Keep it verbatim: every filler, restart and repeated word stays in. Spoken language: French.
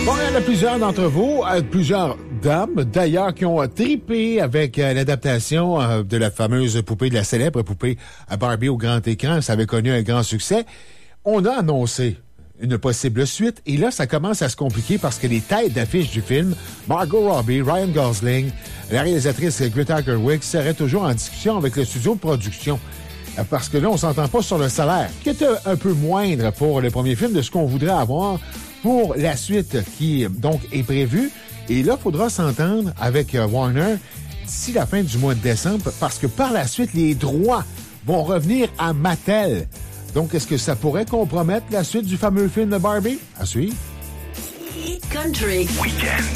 Bon, il y en a plusieurs d'entre vous, euh, plusieurs dames d'ailleurs, qui ont euh, tripé avec euh, l'adaptation euh, de la fameuse poupée, de la célèbre poupée à Barbie au grand écran. Ça avait connu un grand succès. On a annoncé une possible suite, et là, ça commence à se compliquer parce que les têtes d'affiche du film, Margot Robbie, Ryan Gosling, la réalisatrice Greta Gerwig, seraient toujours en discussion avec le studio de production. Parce que là, on s'entend pas sur le salaire, qui était un peu moindre pour le premier film de ce qu'on voudrait avoir pour la suite qui, donc, est prévue. Et là, il faudra s'entendre avec euh, Warner d'ici la fin du mois de décembre, parce que par la suite, les droits vont revenir à Mattel. Donc, est-ce que ça pourrait compromettre la suite du fameux film de Barbie? À suivre. Country Weekend.